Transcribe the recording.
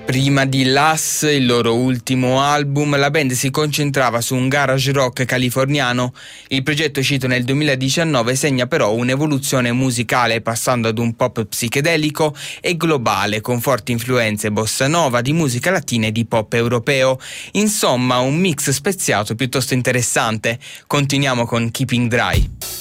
Prima di Las, il loro ultimo album, la band si concentrava su un garage rock californiano. Il progetto uscito nel 2019 segna però un'evoluzione musicale, passando ad un pop psichedelico e globale con forti influenze bossa nova, di musica latina e di pop europeo. Insomma, un mix speziato piuttosto interessante. Continuiamo con Keeping Dry.